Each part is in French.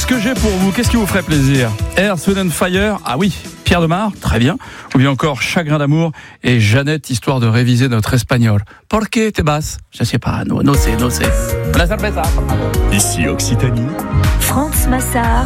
Qu'est-ce que j'ai pour vous ? Qu'est-ce qui vous ferait plaisir ? Earth, Wind & Fire, ah oui, Pierre Demar, très bien. Ou bien encore Chagrin d'amour et Jeannette, histoire de réviser notre espagnol. ¿Por qué te vas ? Je sais pas, no sé. La cerveza. Ici Occitanie. France Massard.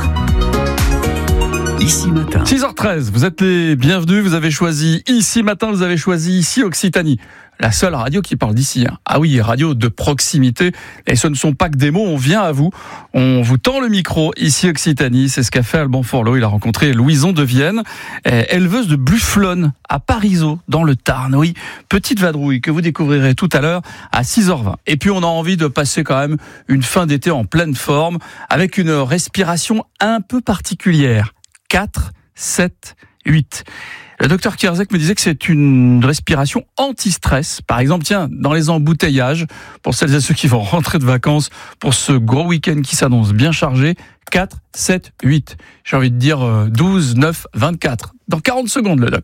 Ici Matin. 6h13, vous êtes les bienvenus, vous avez choisi Ici Matin, vous avez choisi Ici Occitanie. La seule radio qui parle d'ici. Ah oui, radio de proximité. Et ce ne sont pas que des mots, on vient à vous. On vous tend le micro, Ici Occitanie. C'est ce qu'a fait Alban Forlot. Il a rencontré Louison de Vienne, éleveuse de bufflonne à Parisot, dans le Tarn. Oui, petite vadrouille que vous découvrirez tout à l'heure à 6h20. Et puis on a envie de passer quand même une fin d'été en pleine forme, avec une respiration un peu particulière. 4, 7, 8. Le docteur Kierzek me disait que c'est une respiration anti-stress. Par exemple, tiens, dans les embouteillages, pour celles et ceux qui vont rentrer de vacances pour ce gros week-end qui s'annonce bien chargé, 4, 7, 8. J'ai envie de dire 12, 9, 24. Dans 40 secondes, le doc.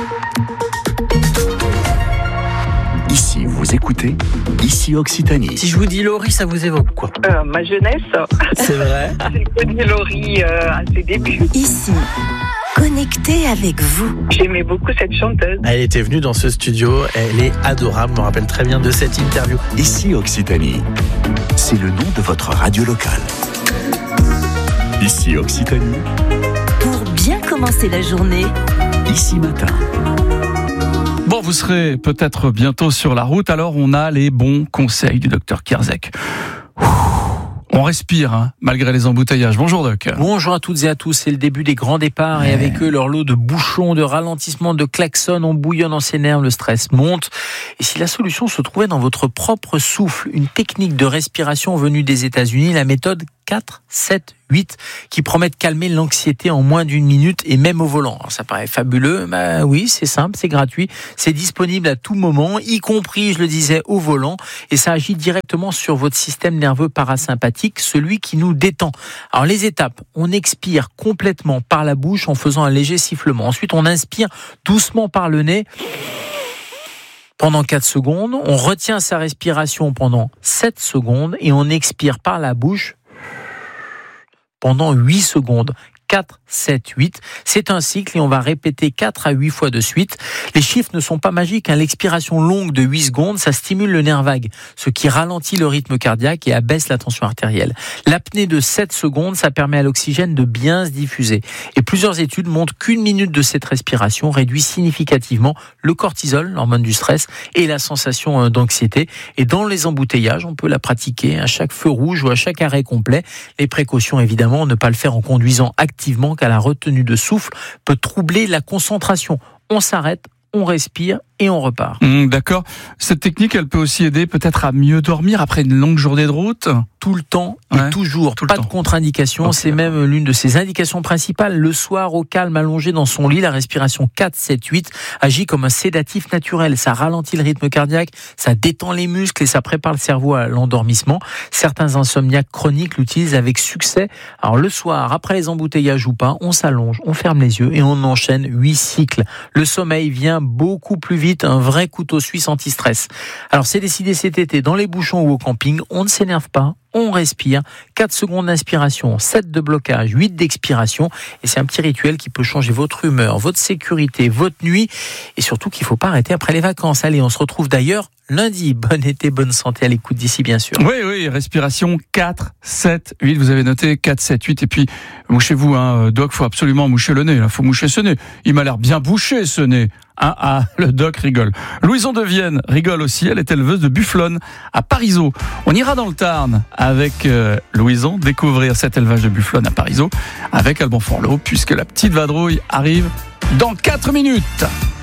Ici, vous écoutez Ici Occitanie. Si je vous dis Laurie, ça vous évoque quoi ? Ma jeunesse. C'est vrai. J'ai connu Laurie à ses débuts. Ici, connecté avec vous. J'aimais beaucoup cette chanteuse. Elle était venue dans ce studio, elle est adorable, je me rappelle très bien de cette interview. Ici Occitanie. C'est le nom de votre radio locale. Ici Occitanie. Pour bien commencer la journée. Ici Matin. Bon, vous serez peut-être bientôt sur la route, alors on a les bons conseils du docteur Kierzek. On respire, malgré les embouteillages. Bonjour Doc. Bonjour à toutes et à tous, c'est le début des grands départs et avec eux leur lot de bouchons, de ralentissements, de klaxons, on bouillonne en ses nerfs, le stress monte. Et si la solution se trouvait dans votre propre souffle, une technique de respiration venue des États-Unis, la méthode 4, 7, 8, qui promet de calmer l'anxiété en moins d'une minute et même au volant. Alors ça paraît fabuleux, mais oui, c'est simple, c'est gratuit, c'est disponible à tout moment, y compris, je le disais, au volant, et ça agit directement sur votre système nerveux parasympathique, celui qui nous détend. Alors les étapes, on expire complètement par la bouche en faisant un léger sifflement. Ensuite, on inspire doucement par le nez pendant 4 secondes, on retient sa respiration pendant 7 secondes et on expire par la bouche pendant 8 secondes. 4, 7, 8. C'est un cycle et on va répéter 4 à 8 fois de suite. Les chiffres ne sont pas magiques. L'expiration longue de 8 secondes, ça stimule le nerf vague, ce qui ralentit le rythme cardiaque et abaisse la tension artérielle. L'apnée de 7 secondes, ça permet à l'oxygène de bien se diffuser. Et plusieurs études montrent qu'une minute de cette respiration réduit significativement le cortisol, l'hormone du stress, et la sensation d'anxiété. Et dans les embouteillages, on peut la pratiquer à chaque feu rouge ou à chaque arrêt complet. Les précautions, évidemment, ne pas le faire en conduisant activement, car la retenue de souffle peut troubler la concentration. On s'arrête, on respire et on repart. D'accord. Cette technique, elle peut aussi aider peut-être à mieux dormir après une longue journée de route ? Tout le temps et toujours. Pas de contre-indication. Okay, c'est même l'une de ses indications principales. Le soir, au calme, allongé dans son lit, la respiration 4, 7, 8 agit comme un sédatif naturel. Ça ralentit le rythme cardiaque, ça détend les muscles et ça prépare le cerveau à l'endormissement. Certains insomniaques chroniques l'utilisent avec succès. Alors le soir, après les embouteillages ou pas, on s'allonge, on ferme les yeux et on enchaîne 8 cycles. Le sommeil vient beaucoup plus vite, un vrai couteau suisse anti-stress. Alors c'est décidé cet été, dans les bouchons ou au camping, on ne s'énerve pas. On respire, 4 secondes d'inspiration, 7 de blocage, 8 d'expiration. Et c'est un petit rituel qui peut changer votre humeur, votre sécurité, votre nuit. Et surtout qu'il ne faut pas arrêter après les vacances. Allez, on se retrouve d'ailleurs lundi. Bon été, bonne santé à l'écoute d'ici, bien sûr. Oui, respiration 4, 7, 8. Vous avez noté 4, 7, 8. Et puis, mouchez-vous, Doc, faut absolument moucher le nez. Il faut moucher ce nez. Il m'a l'air bien bouché, ce nez. Le doc rigole. Louison de Vienne rigole aussi, elle est éleveuse de bufflonne à Parisot. On ira dans le Tarn avec Louison découvrir cet élevage de bufflonne à Parisot avec Alban Forlot, puisque la petite vadrouille arrive dans 4 minutes.